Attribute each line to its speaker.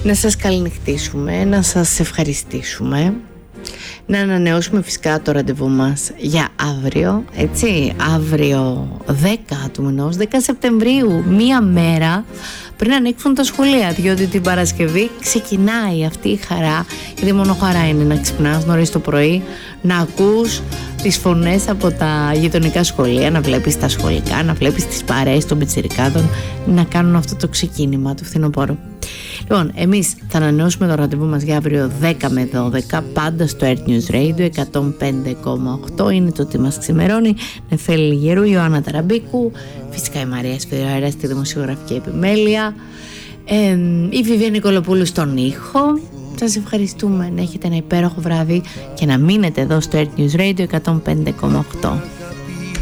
Speaker 1: να σας καληνυχτήσουμε, να σας ευχαριστήσουμε, να ανανεώσουμε φυσικά το ραντεβού μας για αύριο, έτσι, αύριο 10 του μηνός, 10 Σεπτεμβρίου, μία μέρα πριν ανοίξουν τα σχολεία, διότι την Παρασκευή ξεκινάει αυτή η χαρά, γιατί μόνο χαρά είναι να ξυπνάς νωρίς το πρωί, να ακούς τις φωνές από τα γειτονικά σχολεία, να βλέπεις τα σχολικά, να βλέπεις τις παρέες των πιτσιρικάδων να κάνουν αυτό το ξεκίνημα του φθινοπόρου. Λοιπόν, εμείς θα ανανεώσουμε το ραντεβού μας για αύριο 10 με 12, πάντα στο Earth News Radio 105,8. Είναι το τι μας ξημερώνει. Νεφέλη Λιγερού, Ιωάννα Ταραμπίκου, φυσικά η Μαρία Σφυροαέρα στη δημοσιογραφική επιμέλεια, η Βιβία Νικολοπούλου στον ήχο. Σας ευχαριστούμε, να έχετε ένα υπέροχο βράδυ και να μείνετε εδώ στο Earth News Radio 105,8.